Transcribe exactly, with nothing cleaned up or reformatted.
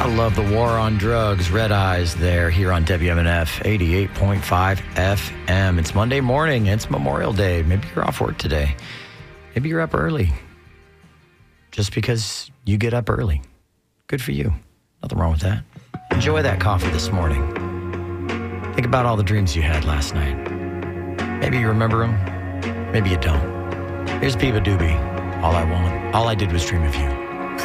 Gotta love the war on drugs. Red Eyes there here on W M N F eighty-eight point five F M. It's Monday morning. It's Memorial Day. Maybe you're off work today. Maybe you're up early. Just because you get up early. Good for you. Nothing wrong with that. Enjoy that coffee this morning. Think about all the dreams you had last night. Maybe you remember them. Maybe you don't. Here's Biba Doobie. All I want. All I did was dream of you.